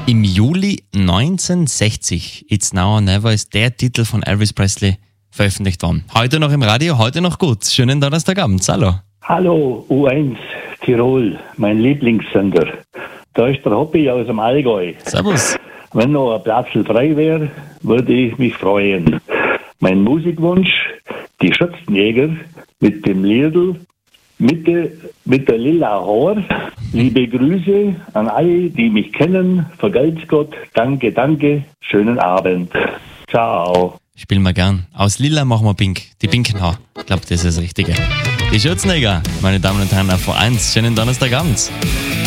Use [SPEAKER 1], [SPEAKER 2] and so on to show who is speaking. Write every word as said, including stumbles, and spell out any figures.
[SPEAKER 1] Im Juli neunzehnhundertsechzig, It's Now or Never, ist der Titel von Elvis Presley veröffentlicht worden. Heute noch im Radio, heute noch gut. Schönen Donnerstagabend. Hallo.
[SPEAKER 2] Hallo, U eins Tirol, mein Lieblingssender. Da ist der Hoppi aus dem Allgäu.
[SPEAKER 1] Servus.
[SPEAKER 2] Wenn noch ein Platz frei wäre, würde ich mich freuen. Mein Musikwunsch, die Schützenjäger mit dem Liedl, mit, de, mit der lila Haar. Liebe Grüße an alle, die mich kennen. Vergelt's Gott, danke, danke, schönen Abend. Ciao.
[SPEAKER 1] Spielen wir gern. Aus Lila machen wir Pink. Die pinken Haar. Ich glaube, das ist das Richtige. Die Schürzenjäger, meine Damen und Herren, auf V eins. Schönen Donnerstagabend.